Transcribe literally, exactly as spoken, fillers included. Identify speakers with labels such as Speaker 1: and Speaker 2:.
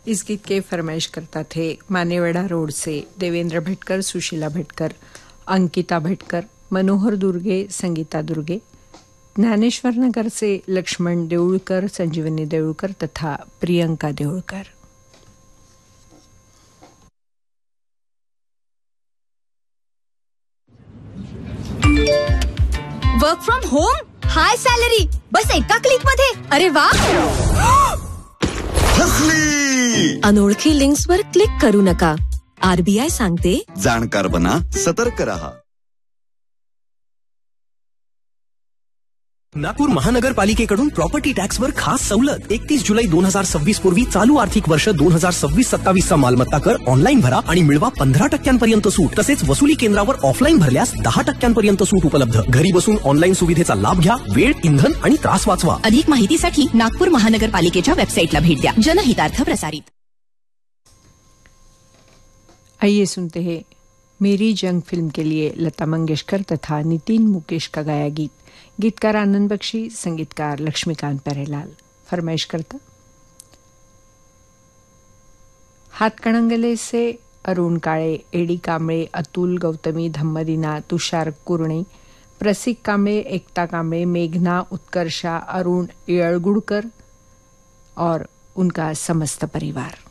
Speaker 1: इस गीत के फरमाइश करता थे मानेवाड़ा रोड से देवेंद्र भटकर, सुशीला भटकर, अंकिता भटकर, मनोहर दुर्गे, संगीता दुर्गे, ज्ञानेश्वर नगर से लक्ष्मण देऊळकर, संजीवनी देऊळकर तथा Priyanka Deulkar.
Speaker 2: Work from home, high salary, बस एका क्लिक मध्ये। अरे वा,
Speaker 3: हसली।
Speaker 2: अनोळखी लिंक्स वर क्लिक करू नका। आरबीआय सांगते,
Speaker 3: जाणकार बना, सतर्क रहा।
Speaker 4: नागपूर महानगरपालिकेकडून प्रॉपर्टी टॅक्सवर खास सवलत। एकतीस जुलै दोन हजार सव्वीस पूर्वी चालू आर्थिक वर्ष दोन हजार सव्वीस सत्तावीस चा मालमत्ता कर ऑनलाईन भरा आणि मिळवा पंधरा टक्क्यांपर्यंत सूट। तसेच वसुली केंद्रावर ऑफलाईन भरल्यास दहा टक्क्यांपर्यंत सूट उपलब्ध। घरी बसून ऑनलाईन सुविधेचा लाभ घ्या, वेळ, इंधन आणि त्रास वाचवा।
Speaker 2: अधिक माहितीसाठी नागपूर महानगरपालिकेच्या वेबसाईटला भेट द्या। जनहितार्थ प्रसारित।
Speaker 1: आइए सुनते हैं मेरी जंग फिल्म के लिए लता मंगेशकर तथा नितिन मुकेश का गाया गीत। गीतकार आनंद बख्शी, संगीतकार लक्ष्मीकांत प्यारेलाल। फरमाइश करता हातकणंगले से अरुण काळे, एडी कांबळे, अतुल गौतमी, धम्मदिना, तुषार कुरणे, प्रसिक कांबळे, एकता कांबळे, मेघना, उत्कर्षा, अरुण येळगुड़कर और उनका समस्त परिवार।